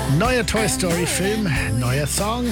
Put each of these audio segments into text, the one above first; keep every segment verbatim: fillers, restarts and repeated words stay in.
Neuer Toy Story Film, neuer Song.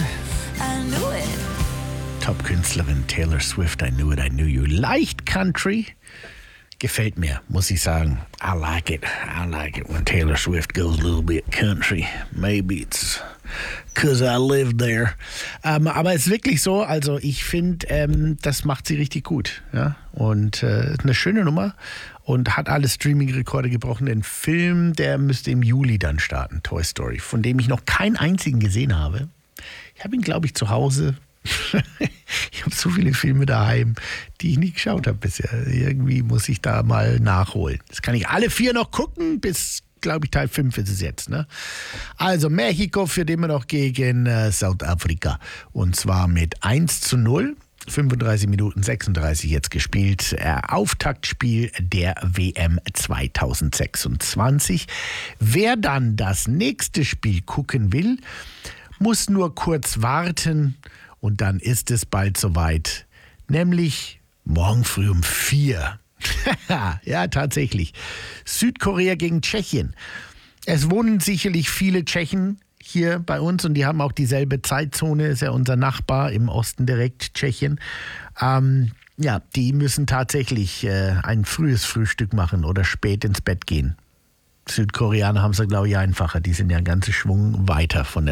Top-Künstlerin Taylor Swift, I Knew It, I Knew You. Leicht Country. Gefällt mir, muss ich sagen. I like it. I like it when Taylor Swift goes a little bit country. Maybe it's because I live there. Ähm, aber es ist wirklich so, also ich finde, ähm, das macht sie richtig gut. Ja? Und äh, eine schöne Nummer und hat alle Streaming-Rekorde gebrochen. Den Film, der müsste im Juli dann starten, Toy Story, von dem ich noch keinen einzigen gesehen habe. Ich habe ihn, glaube ich, zu Hause. Ich habe so viele Filme daheim, die ich nie geschaut habe bisher. Irgendwie muss ich da mal nachholen. Das kann ich alle vier noch gucken, bis, glaube ich, Teil fünf ist es jetzt. Ne? Also Mexiko führt immer noch gegen äh, Südafrika. Und zwar mit eins zu null. fünfunddreißig Minuten sechsunddreißig jetzt gespielt. Äh, Auftaktspiel der W M zweitausendsechsundzwanzig. Wer dann das nächste Spiel gucken will, muss nur kurz warten. Und dann ist es bald soweit, nämlich morgen früh um vier. Ja, tatsächlich. Südkorea gegen Tschechien. Es wohnen sicherlich viele Tschechen hier bei uns und die haben auch dieselbe Zeitzone, ist ja unser Nachbar im Osten direkt, Tschechien. Ähm, ja, die müssen tatsächlich äh, ein frühes Frühstück machen oder spät ins Bett gehen. Südkoreaner haben es, glaube ich, einfacher. Die sind ja einen ganzen Schwung weiter von der